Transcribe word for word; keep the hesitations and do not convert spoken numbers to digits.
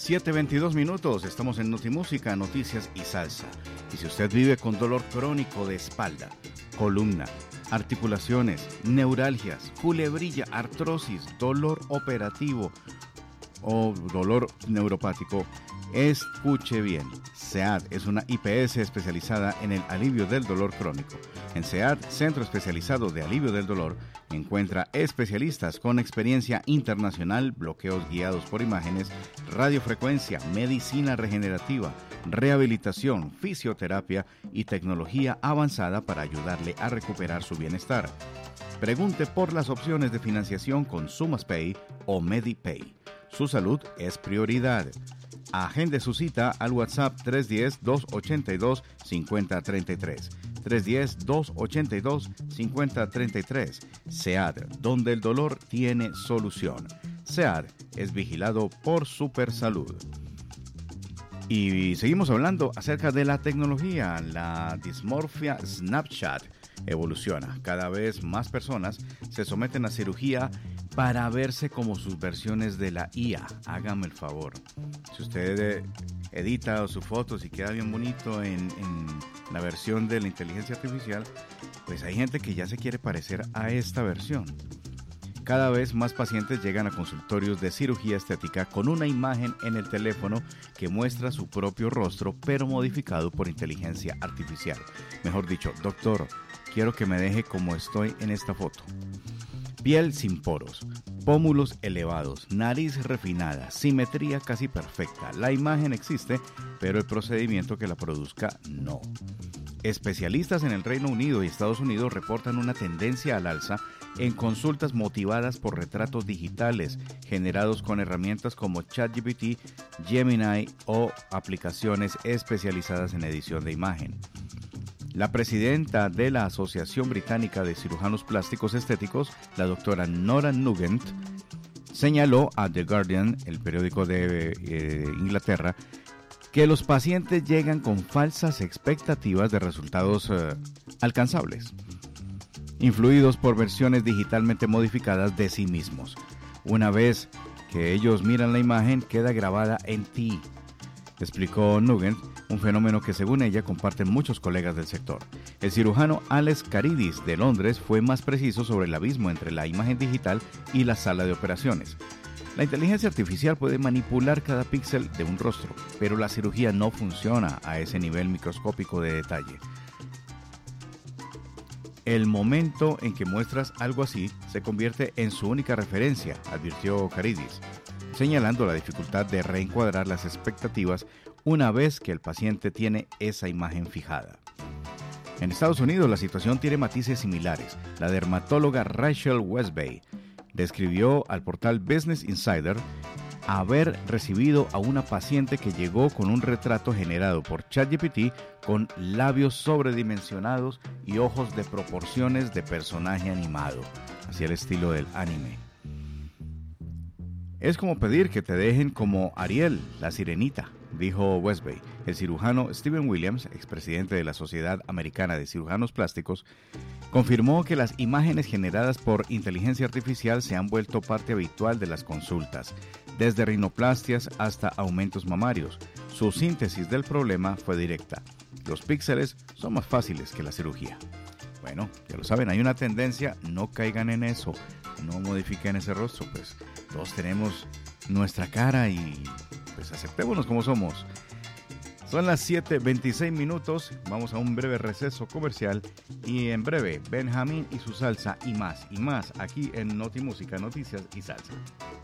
siete veintidós minutos, estamos en Notimúsica, Noticias y Salsa. Y si usted vive con dolor crónico de espalda, columna, articulaciones, neuralgias, culebrilla, artrosis, dolor operativo o dolor neuropático, escuche bien. SEAD es una I P S especializada en el alivio del dolor crónico. En SEAD, Centro Especializado de Alivio del Dolor, encuentra especialistas con experiencia internacional, bloqueos guiados por imágenes, radiofrecuencia, medicina regenerativa, rehabilitación, fisioterapia y tecnología avanzada para ayudarle a recuperar su bienestar. Pregunte por las opciones de financiación con SumasPay o MediPay. Su salud es prioridad. Agende su cita al WhatsApp tres uno cero, dos ocho dos, cinco cero tres tres. tres uno cero, dos ocho dos, cinco cero tres tres. SEAD, donde el dolor tiene solución. SEAD es vigilado por Supersalud. Y seguimos hablando acerca de la tecnología. La dismorfia Snapchat evoluciona. Cada vez más personas se someten a cirugía para verse como sus versiones de la I A. Hágame el favor. Si usted edita sus fotos y queda bien bonito en, en la versión de la inteligencia artificial, pues hay gente que ya se quiere parecer a esta versión. Cada vez más pacientes llegan a consultorios de cirugía estética con una imagen en el teléfono que muestra su propio rostro, pero modificado por inteligencia artificial. Mejor dicho, doctor, quiero que me deje como estoy en esta foto. Piel sin poros, pómulos elevados, nariz refinada, simetría casi perfecta. La imagen existe, pero el procedimiento que la produzca no. Especialistas en el Reino Unido y Estados Unidos reportan una tendencia al alza en consultas motivadas por retratos digitales generados con herramientas como ChatGPT, Gemini o aplicaciones especializadas en edición de imagen. La presidenta de la Asociación Británica de Cirujanos Plásticos Estéticos, la doctora Nora Nugent, señaló a The Guardian, el periódico de eh, Inglaterra, que los pacientes llegan con falsas expectativas de resultados eh, alcanzables, influidos por versiones digitalmente modificadas de sí mismos. Una vez que ellos miran la imagen, queda grabada en ti, explicó Nugent, un fenómeno que según ella comparten muchos colegas del sector. El cirujano Alex Caridis de Londres fue más preciso sobre el abismo entre la imagen digital y la sala de operaciones. La inteligencia artificial puede manipular cada píxel de un rostro, pero la cirugía no funciona a ese nivel microscópico de detalle. El momento en que muestras algo así se convierte en su única referencia, advirtió Caridis, señalando la dificultad de reencuadrar las expectativas una vez que el paciente tiene esa imagen fijada. En Estados Unidos la situación tiene matices similares. La dermatóloga Rachel Westby describió al portal Business Insider haber recibido a una paciente que llegó con un retrato generado por ChatGPT con labios sobredimensionados y ojos de proporciones de personaje animado, hacia el estilo del anime. Es como pedir que te dejen como Ariel, la sirenita, dijo Westby. El cirujano Steven Williams, expresidente de la Sociedad Americana de Cirujanos Plásticos, confirmó que las imágenes generadas por inteligencia artificial se han vuelto parte habitual de las consultas, desde rinoplastias hasta aumentos mamarios. Su síntesis del problema fue directa. Los píxeles son más fáciles que la cirugía. Bueno, ya lo saben, hay una tendencia, no caigan en eso, no modifiquen ese rostro, pues todos tenemos nuestra cara y pues aceptémonos como somos. Son las siete veintiséis minutos, vamos a un breve receso comercial y en breve Benjamín y su salsa y más y más aquí en Notimúsica, Noticias y Salsa.